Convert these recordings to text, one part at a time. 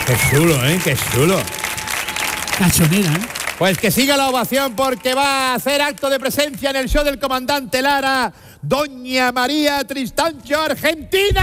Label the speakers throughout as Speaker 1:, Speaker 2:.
Speaker 1: Qué chulo, qué chulo.
Speaker 2: Cachonera, ¿eh?
Speaker 1: Pues que siga la ovación porque va a hacer acto de presencia en el show del comandante Lara, Doña María Tristancho, Argentina.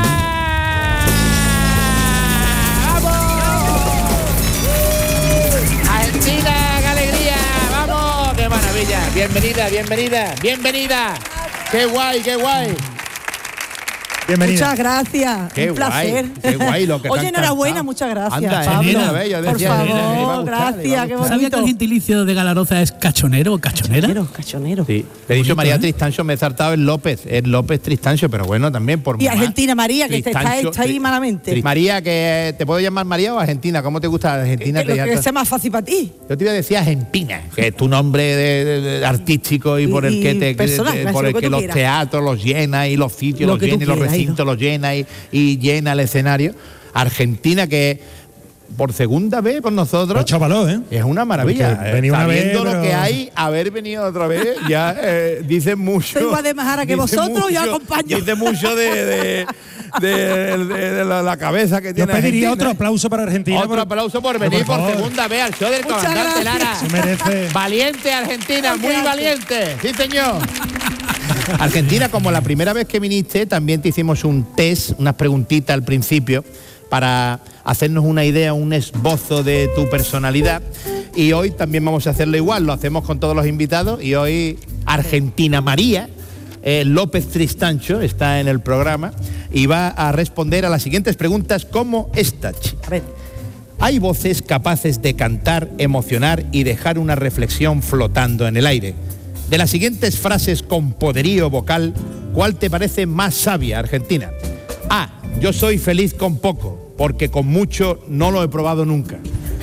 Speaker 1: Argentina, qué alegría, vamos, qué maravilla, bienvenida, qué guay.
Speaker 3: Bienvenida.
Speaker 4: Muchas gracias,
Speaker 1: Qué
Speaker 4: un placer.
Speaker 1: Qué guay lo que
Speaker 4: Oye,
Speaker 1: te han
Speaker 4: enhorabuena,
Speaker 1: cantado.
Speaker 4: muchas gracias,
Speaker 1: Anda,
Speaker 4: Pablo.
Speaker 1: yo
Speaker 4: Por
Speaker 1: decía,
Speaker 4: favor,
Speaker 1: le iba a gustar,
Speaker 4: gracias, qué
Speaker 2: ¿Sabía que el
Speaker 4: bonito.
Speaker 2: gentilicio de Galaroza es cachonero o cachonera?
Speaker 4: Cachonero.
Speaker 1: Sí, le he dicho
Speaker 2: Bonito,
Speaker 1: María
Speaker 2: ¿eh?
Speaker 1: Tristancho, me he saltado el López Tristancho, pero bueno, también por
Speaker 4: Y
Speaker 1: mamá.
Speaker 4: Argentina, María, que está ahí malamente.
Speaker 1: María, que ¿te puedo llamar María o Argentina? ¿Cómo te gusta Argentina?
Speaker 4: Lo que sea más fácil para ti.
Speaker 1: Yo te iba a decir Argentina, que es tu nombre de artístico y por el que te
Speaker 4: personal,
Speaker 1: por el
Speaker 4: lo que
Speaker 1: que
Speaker 4: tú
Speaker 1: los
Speaker 4: quieras.
Speaker 1: teatros los llena y los sitios
Speaker 4: Lo
Speaker 1: los
Speaker 4: que tú
Speaker 1: llena y los
Speaker 4: quieras,
Speaker 1: recintos los llena y llena el escenario. Argentina, que por segunda vez por nosotros
Speaker 3: Pues chápalo, ¿eh?
Speaker 1: es una maravilla.
Speaker 3: Porque venía una vez,
Speaker 1: Sabiendo lo
Speaker 3: pero-
Speaker 1: que hay, haber venido otra vez ya dice mucho.
Speaker 4: Soy igual de majara que
Speaker 1: dice
Speaker 4: vosotros, yo
Speaker 1: mucho-
Speaker 4: acompaño.
Speaker 1: Dice mucho de la cabeza que
Speaker 3: Yo
Speaker 1: tiene
Speaker 3: pediría
Speaker 1: Argentina.
Speaker 3: otro aplauso para Argentina.
Speaker 1: Otro aplauso por venir por
Speaker 3: favor.
Speaker 1: segunda vez al show del
Speaker 4: Muchas
Speaker 1: comandante
Speaker 4: gracias.
Speaker 1: Lara.
Speaker 3: Se merece.
Speaker 1: Valiente Argentina, muy
Speaker 4: Gracias.
Speaker 1: valiente. Sí, señor. Argentina, como la primera vez que viniste, también te hicimos un test, unas preguntitas al principio para hacernos una idea, un esbozo de tu personalidad. Y hoy también vamos a hacerlo igual, lo hacemos con todos los invitados. Y hoy Argentina María López Tristancho está en el programa y va a responder a las siguientes preguntas como esta.
Speaker 4: A ver.
Speaker 1: Hay voces capaces de cantar, emocionar y dejar una reflexión flotando en el aire. De las siguientes frases con poderío vocal, ¿cuál te parece más sabia, Argentina? A. Yo soy feliz con poco, porque con mucho no lo he probado nunca.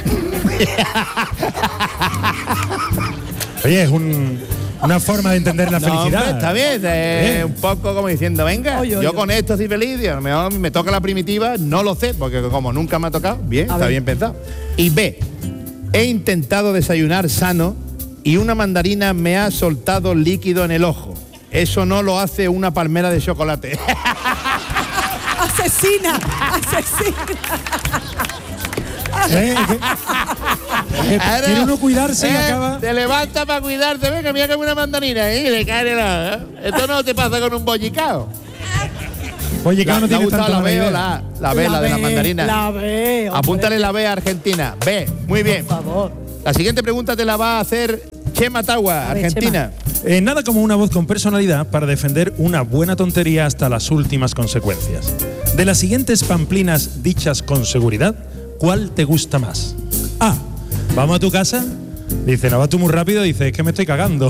Speaker 3: Oye, es una forma de entender la
Speaker 1: No,
Speaker 3: felicidad.
Speaker 1: hombre, está bien,
Speaker 3: Bien.
Speaker 1: un poco como diciendo, venga,
Speaker 4: Oye,
Speaker 1: yo
Speaker 4: oye.
Speaker 1: con esto estoy feliz, y a lo mejor me toca la primitiva, no lo sé, porque como nunca me ha tocado, bien, está
Speaker 4: ver.
Speaker 1: bien pensado. Y B. He intentado desayunar sano y una mandarina me ha soltado líquido en el ojo. Eso no lo hace una palmera de chocolate.
Speaker 4: Asesina.
Speaker 3: Quiere uno cuidarse y
Speaker 1: Eh,
Speaker 3: acaba.
Speaker 1: Te levanta para cuidarte, venga, mira que es una mandarina, y le cae en la... Esto no te pasa con un bollicao.
Speaker 3: Oye, que no
Speaker 1: ¿Le ha
Speaker 3: tiene
Speaker 1: gustado
Speaker 3: tanto
Speaker 1: la B o
Speaker 3: idea.
Speaker 1: la B, la de la mandarina?
Speaker 4: La B. hombre.
Speaker 1: Apúntale la B a Argentina. B, muy bien.
Speaker 4: Por favor.
Speaker 1: La siguiente pregunta te la va a hacer Chema Tagua,
Speaker 4: A ver,
Speaker 1: Argentina.
Speaker 3: Nada como una voz con personalidad para defender una buena tontería hasta las últimas consecuencias. De las siguientes pamplinas dichas con seguridad, ¿cuál te gusta más? A. ¿Vamos a tu casa? Dice, no vas tú muy rápido. Dice, es que me estoy cagando.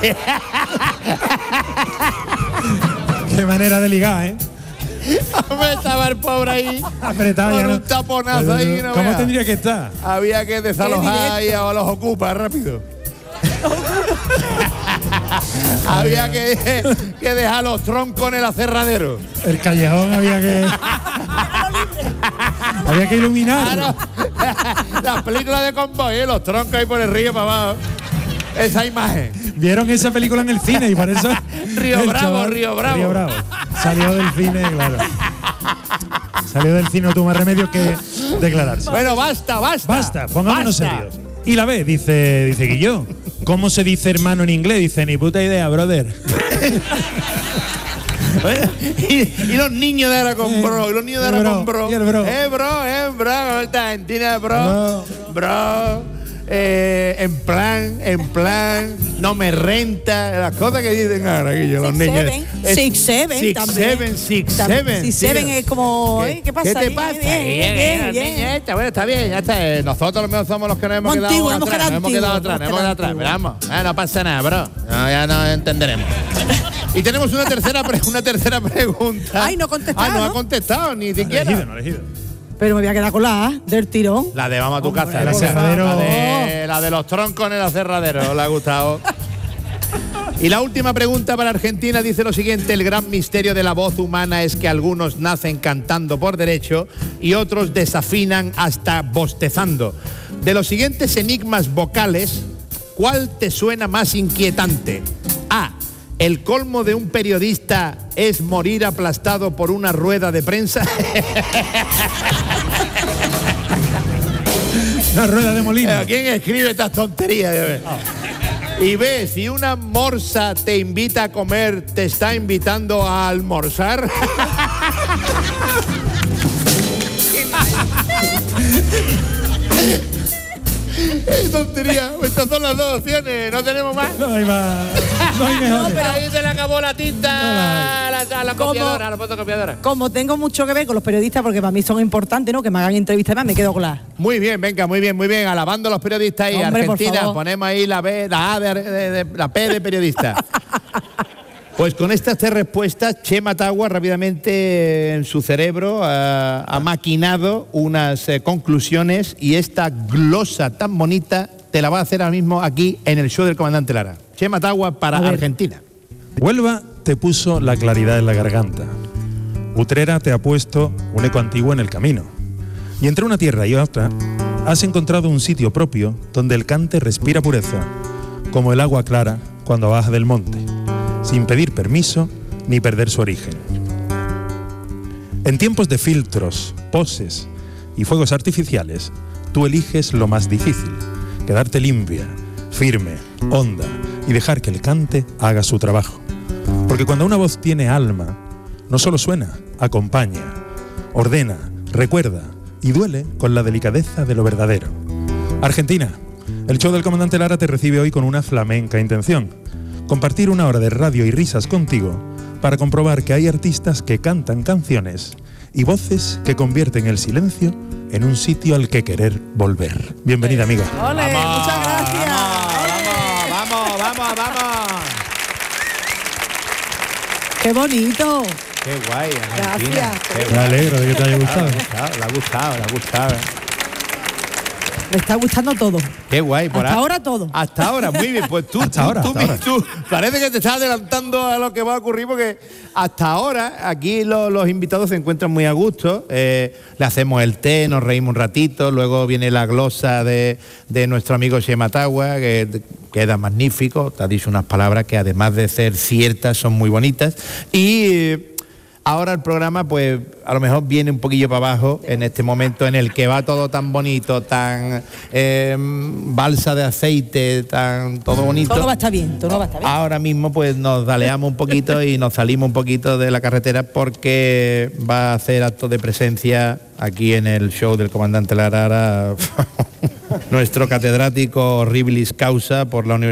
Speaker 3: Qué manera de ligar, ¿eh?
Speaker 1: Hombre, estaba el pobre ahí.
Speaker 3: Apretado ya,
Speaker 1: Con
Speaker 3: ¿no?
Speaker 1: un taponazo ahí. No
Speaker 3: ¿Cómo
Speaker 1: veas.
Speaker 3: tendría que estar?
Speaker 1: Había que desalojar ahí a los ocupas rápido. Había que dejar los troncos en el aserradero.
Speaker 3: El callejón había que iluminar.
Speaker 1: Claro. Las películas de convoy, los troncos ahí por el río para abajo. Esa imagen.
Speaker 3: Vieron esa película en el cine y por eso
Speaker 1: Río
Speaker 3: el
Speaker 1: Bravo, Río Bravo.
Speaker 3: Salió del cine, claro. Salió del cine, no tuvo más remedio que declararse.
Speaker 1: Bueno, basta.
Speaker 3: Basta, pongámonos
Speaker 1: Basta.
Speaker 3: serios. Y la B, dice Guillo. ¿Cómo se dice hermano en inglés? Dice, ni puta idea, brother.
Speaker 1: Y los niños de ahora con bro, y los niños de
Speaker 3: el
Speaker 1: ahora
Speaker 3: bro,
Speaker 1: con bro.
Speaker 3: y el bro.
Speaker 1: Bro, Argentina, bro. En plan, no me renta, las cosas que dicen ahora que los niños.
Speaker 4: Six, seven también.
Speaker 1: Six, seven.
Speaker 4: Six, seven es como, ¿qué pasa?
Speaker 1: ¿Qué te pasa?
Speaker 4: Bien.
Speaker 1: Bueno, está bien, ya está. Nosotros a lo mejor somos los que nos hemos quedado
Speaker 4: Antiguo,
Speaker 1: atrás. Nos hemos quedado atrás. Pero vamos, no pasa nada, bro. No, ya no entenderemos. Y tenemos una tercera pregunta.
Speaker 4: Ay, no ha contestado,
Speaker 1: no ha
Speaker 4: ¿no?
Speaker 1: contestado, ni siquiera.
Speaker 3: No elegido.
Speaker 4: Pero me voy a quedar con la A del tirón.
Speaker 1: La de vamos a tu casa.
Speaker 3: el
Speaker 1: La
Speaker 3: aserradero.
Speaker 1: de los troncos en el aserradero. Le ha gustado. Y la última pregunta para Argentina dice lo siguiente: el gran misterio de la voz humana es que algunos nacen cantando por derecho y otros desafinan hasta bostezando. De los siguientes enigmas vocales, ¿cuál te suena más inquietante? A. ¿el colmo de un periodista es morir aplastado por una rueda de prensa?
Speaker 3: Una rueda de molino.
Speaker 1: ¿Quién escribe estas tonterías? Y B, si una morsa te invita a comer, ¿te está invitando a almorzar? ¡Qué tontería! Estas son las dos opciones, no tenemos más.
Speaker 3: No hay más. No hay mejor.
Speaker 1: No, pero ahí se le acabó la tinta a la copiadora, a la fotocopiadora.
Speaker 4: Como tengo mucho que ver con los periodistas, porque para mí son importantes, ¿no? Que me hagan entrevistas más, me quedo con la...
Speaker 1: Muy bien, venga, muy bien, alabando a los periodistas ahí.
Speaker 4: Hombre, por
Speaker 1: Argentina,
Speaker 4: favor.
Speaker 1: ponemos ahí la B, la A la P de periodista. Pues con estas 3 respuestas, Chema Tagua rápidamente en su cerebro ha maquinado unas conclusiones, y esta glosa tan bonita te la va a hacer ahora mismo aquí en el show del comandante Lara. Chema Tagua para Argentina.
Speaker 3: Huelva te puso la claridad en la garganta. Utrera te ha puesto un eco antiguo en el camino. Y entre una tierra y otra has encontrado un sitio propio donde el cante respira pureza, como el agua clara cuando baja del monte, sin pedir permiso ni perder su origen. En tiempos de filtros, poses y fuegos artificiales, tú eliges lo más difícil: quedarte limpia, firme, honda y dejar que el cante haga su trabajo. Porque cuando una voz tiene alma, no solo suena, acompaña, ordena, recuerda y duele con la delicadeza de lo verdadero. Argentina, el show del comandante Lara te recibe hoy con una flamenca intención: compartir una hora de radio y risas contigo para comprobar que hay artistas que cantan canciones y voces que convierten el silencio en un sitio al que querer volver. Bienvenida, amiga.
Speaker 4: ¡Ole! Muchas gracias.
Speaker 1: Vamos.
Speaker 4: ¡Qué bonito!
Speaker 1: Qué guay, Argentina.
Speaker 4: Gracias.
Speaker 3: Me alegro de que te haya gustado.
Speaker 1: Le ha gustado.
Speaker 4: Me está gustando todo.
Speaker 1: Qué guay.
Speaker 4: Hasta ahora todo.
Speaker 1: Hasta ahora, muy bien. Pues tú parece que te estás adelantando a lo que va a ocurrir, porque hasta ahora aquí los invitados se encuentran muy a gusto. Le hacemos el té, nos reímos un ratito, luego viene la glosa de nuestro amigo Chema Tagua, que queda magnífico. Te ha dicho unas palabras que, además de ser ciertas, son muy bonitas. Y ahora el programa, pues a lo mejor viene un poquillo para abajo en este momento en el que va todo tan bonito, tan balsa de aceite, tan todo bonito.
Speaker 4: Todo va a estar bien, todo va a estar bien.
Speaker 1: Ahora mismo pues nos daleamos un poquito y nos salimos un poquito de la carretera, porque va a hacer acto de presencia aquí en el show del comandante Lara nuestro catedrático horribilis causa por la Universidad